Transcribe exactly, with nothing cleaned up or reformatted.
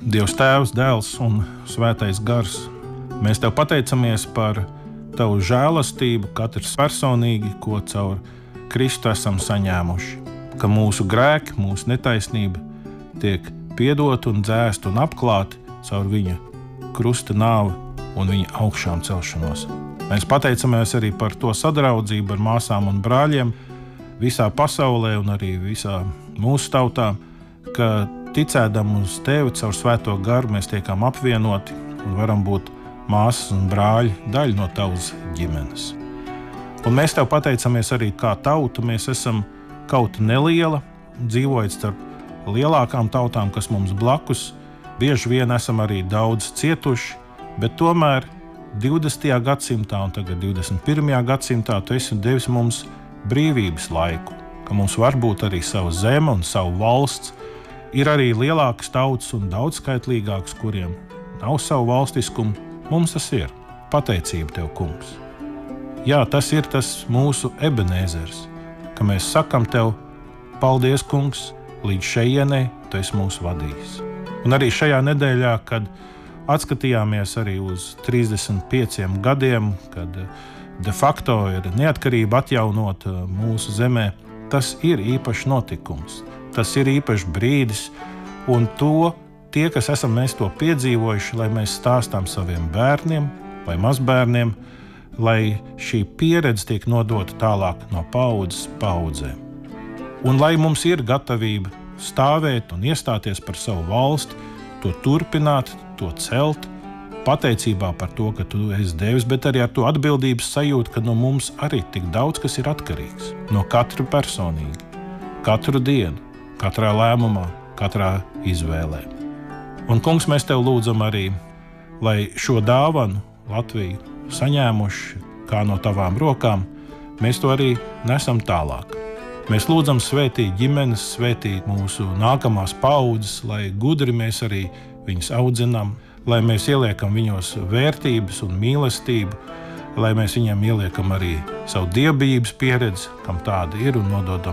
Dievs Tēvs, Dēls un Svētais Gars, mēs Tev pateicamies par Tavu žēlastību, katrs personīgi, ko caur Kristu esam saņēmuši, ka mūsu grēki, mūsu netaisnība tiek piedot un dzēst un apklāti caur viņa krusta nāvi un viņa augšām celšanos. Mēs pateicamies arī par to sadraudzību ar māsām un brāļiem visā pasaulē un arī visā mūsu tautā, ka ticēdam uz Tevi caur Svēto Garu mēs tiekam apvienoti un varam būt māsas un brāļi daļa no Tavas ģimenes. Un mēs Tev pateicamies arī kā tauta, mēs esam kaut neliela, dzīvojot starp lielākām tautām, kas mums blakus, bieži vien esam arī daudz cietuši, bet tomēr divdesmitajā gadsimtā un tagad divdesmit pirmajā gadsimtā Tu esi devis mums brīvības laiku, ka mums var būt arī sava zeme un savu valsts. Ir arī lielākas tautas un daudzskaitlīgākas, kuriem nav savu valstiskumu. Mums tas ir. Pateicība Tev, Kungs. Jā, tas ir tas mūsu Ebenēzers, ka mēs sakam Tev, paldies, Kungs, līdz šejienei Tu esi mūs vadījis. Un arī šajā nedēļā, kad atskatījāmies arī uz trīsdesmit pieciem gadiem, kad de facto ir neatkarība atjaunota mūsu zemē, tas ir īpašs notikums. Tas ir īpašs brīdis, un to tie, kas esam mēs to piedzīvojuši, lai mēs stāstām saviem bērniem vai mazbērniem, lai šī pieredze tiek nodota tālāk no paaudzes paaudzēm. Un lai mums ir gatavība stāvēt un iestāties par savu valsti, to turpināt, to celt, pateicībā par to, ka Tu esi devis, bet arī ar to atbildības sajūtu, ka no mums arī tik daudz, kas ir atkarīgs. No katra personīgi, katru dienu, katrā lēmumā, katrā izvēlē. Un, Kungs, mēs Tev lūdzam arī, lai šo dāvanu Latviju saņēmuši kā no Tavām rokām, mēs to arī nesam tālāk. Mēs lūdzam svētīt ģimenes, svētīt mūsu nākamās paaudzes, lai gudri mēs arī viņus audzinām, lai mēs ieliekam viņos vērtības un mīlestību, lai mēs viņiem ieliekam arī savu dievbijības pieredzi, kam tāda ir, un nododam